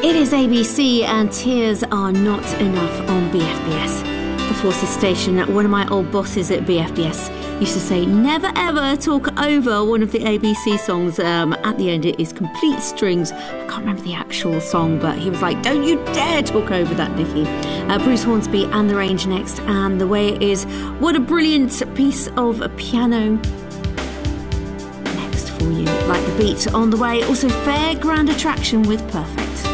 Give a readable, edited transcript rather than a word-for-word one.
It is ABC and Tears Are Not Enough on BFBS, the Forces station. One of my old bosses at BFBS used to say, never ever talk over one of the ABC songs. At the end it is complete strings. I can't remember the actual song, but he was like, don't you dare talk over that, Nikki. Bruce Hornsby and The Range next, and The Way It Is. What a brilliant piece of piano next for you. Like the beat on the way. Also Fair Grand Attraction with Perfect.